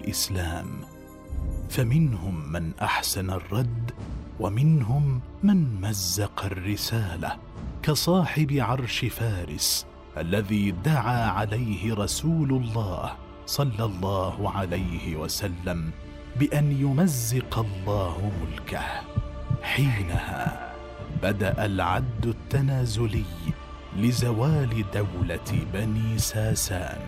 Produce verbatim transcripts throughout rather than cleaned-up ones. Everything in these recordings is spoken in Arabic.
الإسلام، فمنهم من أحسن الرد ومنهم من مزق الرسالة، كصاحب عرش فارس الذي دعا عليه رسول الله صلى الله عليه وسلم بأن يمزق الله ملكه. حينها بدأ العد التنازلي لزوال دولة بني ساسان.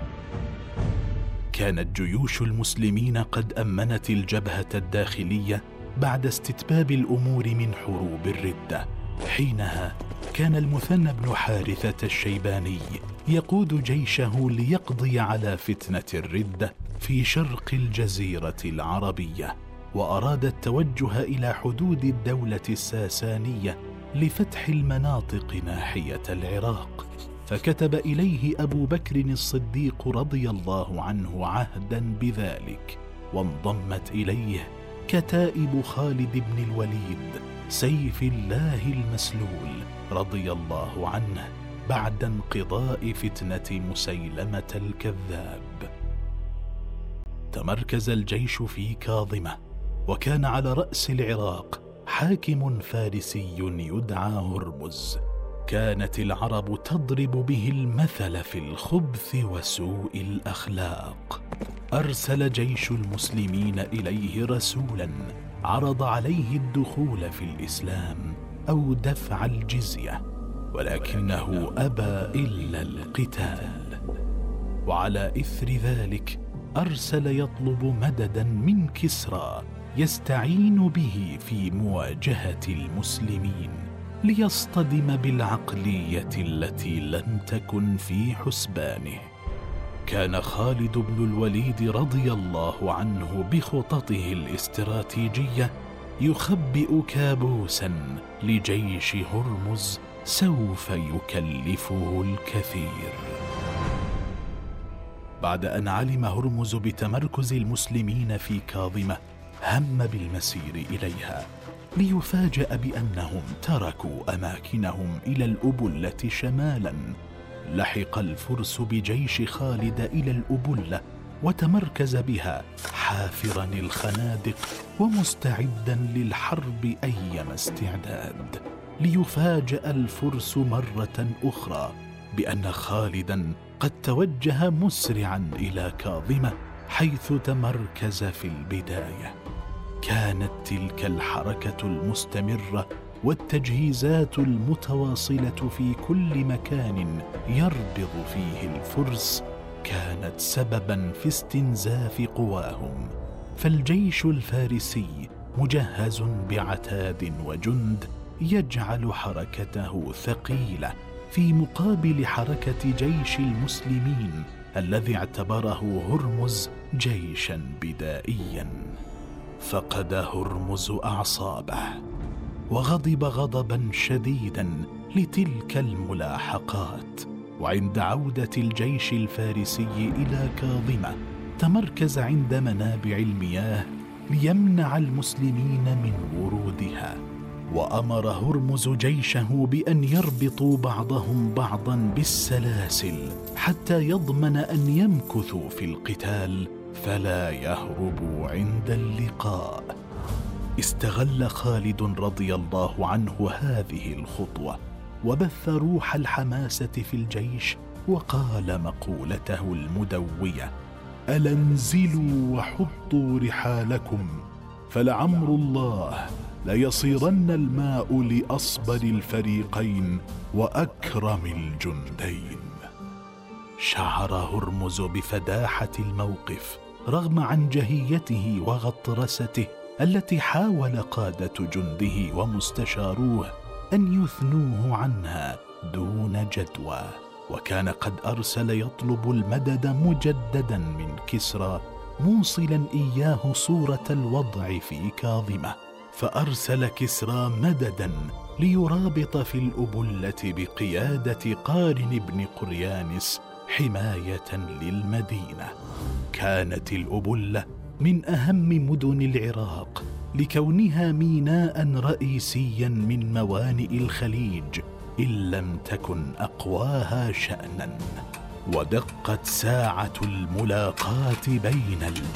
كانت جيوش المسلمين قد أمنت الجبهة الداخلية بعد استتباب الأمور من حروب الردة. حينها كان المثنى بن حارثة الشيباني يقود جيشه ليقضي على فتنة الردة في شرق الجزيرة العربية، وأراد التوجه إلى حدود الدولة الساسانية لفتح المناطق ناحية العراق، فكتب إليه أبو بكر الصديق رضي الله عنه عهدا بذلك، وانضمت إليه كتائب خالد بن الوليد سيف الله المسلول رضي الله عنه بعد انقضاء فتنة مسيلمة الكذاب. تمركز الجيش في كاظمة، وكان على رأس العراق حاكم فارسي يدعى هرمز. كانت العرب تضرب به المثل في الخبث وسوء الأخلاق. أرسل جيش المسلمين إليه رسولا عرض عليه الدخول في الإسلام أو دفع الجزية، ولكنه أبى إلا القتال. وعلى إثر ذلك أرسل يطلب مددا من كسرى يستعين به في مواجهة المسلمين، ليصطدم بالعقلية التي لم تكن في حسبانه. كان خالد بن الوليد رضي الله عنه بخططه الاستراتيجية يخبئ كابوسا لجيش هرمز سوف يكلفه الكثير. بعد أن علم هرمز بتمركز المسلمين في كاظمة هم بالمسير إليها، ليفاجأ بأنهم تركوا أماكنهم إلى الأبلة شمالا. لحق الفرس بجيش خالد إلى الأبلة وتمركز بها حافرا الخنادق ومستعدا للحرب أيما استعداد. ليفاجأ الفرس مرة أخرى بأن خالدا قد توجه مسرعا إلى كاظمة حيث تمركز في البداية. كانت تلك الحركة المستمرة والتجهيزات المتواصلة في كل مكان يربض فيه الفرس كانت سببا في استنزاف قواهم، فالجيش الفارسي مجهز بعتاد وجند يجعل حركته ثقيلة في مقابل حركة جيش المسلمين الذي اعتبره هرمز جيشا بدائيا. فقد هرمز أعصابه وغضب غضبا شديدا لتلك الملاحقات. وعند عودة الجيش الفارسي إلى كاظمة تمركز عند منابع المياه ليمنع المسلمين من ورودها، وأمر هرمز جيشه بأن يربطوا بعضهم بعضا بالسلاسل حتى يضمن أن يمكثوا في القتال فلا يهربوا عند اللقاء. استغل خالد رضي الله عنه هذه الخطوة وبث روح الحماسة في الجيش، وقال مقولته المدوية: ألا انزلوا وحطوا رحالكم، فلعمر الله ليصيرن الماء لأصبر الفريقين وأكرم الجندين. شعر هرمز بفداحة الموقف رغم عنجهيته وغطرسته التي حاول قادة جنده ومستشاروه أن يثنوه عنها دون جدوى. وكان قد أرسل يطلب المدد مجددا من كسرى موصلا إياه صورة الوضع في كاظمة، فأرسل كسرى مددا ليرابط في الأبلة بقيادة قارن بن قريانس حماية للمدينة. كانت الأبلة من أهم مدن العراق لكونها ميناء رئيسيا من موانئ الخليج إن لم تكن أقواها شأنا. ودقت ساعة الملاقاة بين